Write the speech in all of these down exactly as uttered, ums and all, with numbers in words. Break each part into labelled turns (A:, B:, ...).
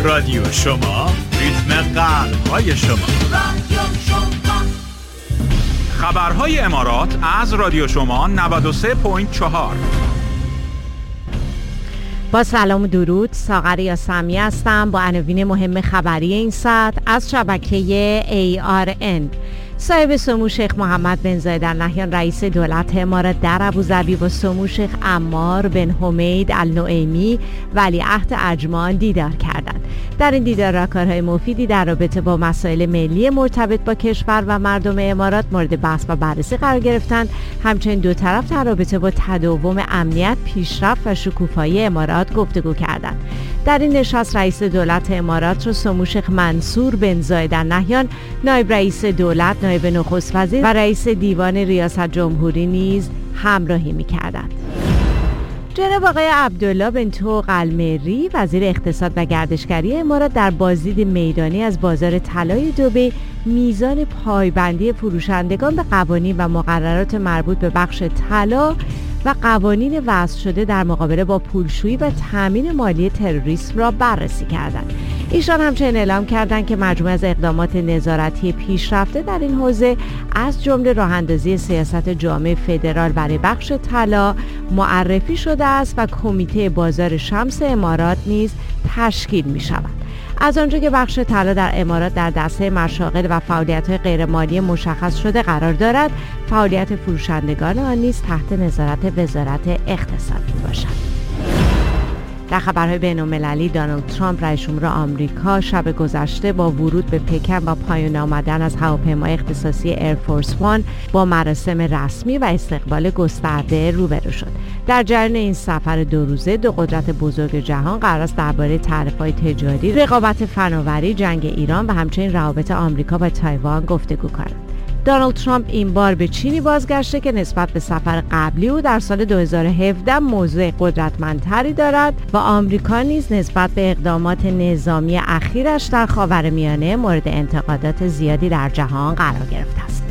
A: رادیو شما، ریتم قلب‌های شما. خبرهای امارات از رادیو شما نود و سه و چهار.
B: با سلام و درود، ساغر یاسمی هستم با عناوین مهم خبری این ساعت از شبکه ای آر ان. صاحب سمو شیخ محمد بن زاید ال نهیان رئیس دولت امارات در ابوظبی با سمو شیخ عمار بن حمید النعیمی ولیعهد عجمان دیدار کردند. در این دیدار راهکارهای مفیدی در رابطه با مسائل ملی مرتبط با کشور و مردم امارات مورد بحث و بررسی قرار گرفتند. همچنین دو طرف در رابطه با تداوم امنیت، پیشرفت و شکوفایی امارات گفتگو کردند. در این نشست رئیس دولت امارات را سمو شیخ منصور بن زاید ال نهیان، نایب رئیس دولت، نایب نخست وزیر و رئیس دیوان ریاست جمهوری نیز همراهی می‌کردند. جناب آقای عبدالله بن طوق المری وزیر اقتصاد و گردشگری امارات در بازدید میدانی از بازار طلای دبی میزان پایبندی فروشندگان به قوانین و مقررات مربوط به بخش طلا و قوانین وضع شده در مقابله با پولشویی و تامین مالی تروریسم را بررسی کردند. ایشان همچنین اعلام کردند که مجموعه از اقدامات نظارتی پیشرفته در این حوزه از جمله راه‌اندازی سیاست جامع فدرال برای بخش طلا معرفی شده است و کمیته بازار شمس امارات نیز تشکیل می شود. از آنجا که بخش طلا در امارات در دسته مشاغل و فعالیت‌های غیرمالی مشخص شده قرار دارد، فعالیت فروشندگان آن نیز تحت نظارت وزارت اقتصاد میباشد. در خبرهای بین‌المللی، دونالد ترامپ رئیس جمهور آمریکا شب گذشته با ورود به پکن و پایان آمدن از هواپیمای اختصاصی ایرفورس وان با مراسم رسمی و استقبال گسترده روبرو شد. در جریان این سفر دو روزه، دو قدرت بزرگ جهان قرار است درباره تعرفه‌های تجاری، رقابت فناوری، جنگ ایران و همچنین روابط آمریکا و تایوان گفتگو کنند. دونالد ترامپ این بار به چینی بازگشته که نسبت به سفر قبلی او در سال دو هزار و هفده موضوع قدرتمندتری دارد و آمریکا نیز نسبت به اقدامات نظامی اخیرش در خاورمیانه مورد انتقادات زیادی در جهان قرار گرفته است.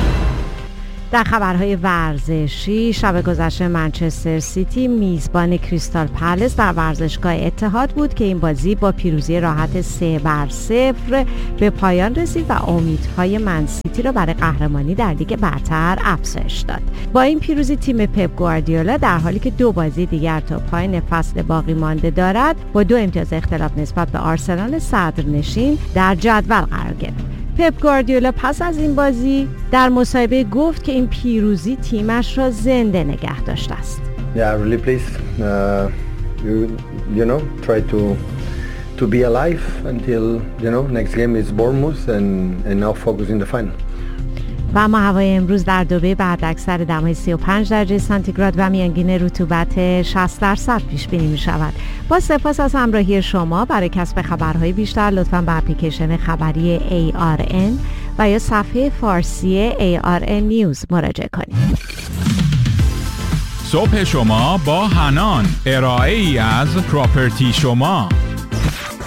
B: در خبرهای ورزشی، شب گذشته منچستر سیتی میزبان کریستال پلس در ورزشگاه اتحاد بود که این بازی با پیروزی راحت سه بر صفر به پایان رسید و امیدهای من سیتی را برای قهرمانی در لیگ برتر افزایش داد. با این پیروزی تیم پپ گواردیولا در حالی که دو بازی دیگر تا پایان فصل باقی مانده دارد، با دو امتیاز اختلاف نسبت به آرسنال صدرنشین در جدول قرار گرفت. پپ گواردیولا پس از این بازی در مصاحبه گفت که این پیروزی تیمش را زنده نگه داشته است.
C: Yeah, really pleased. Uh, you, you know, try to to be alive until, you know, next game is Bournemouth and and now focus in the final.
B: و اما هوای امروز در دبی بعد اکثر دمای سی و پنج درجه سانتیگراد و میانگین رطوبت شصت درصد پیش بینی می شود. با سپاس از همراهی شما. برای کسب خبرهای بیشتر لطفاً به اپلیکیشن خبری ای آر ان و یا صفحه فارسی ای آر ان نیوز مراجعه کنید.
A: صبح شما با حنان، ارائه ای از پراپرتی شما.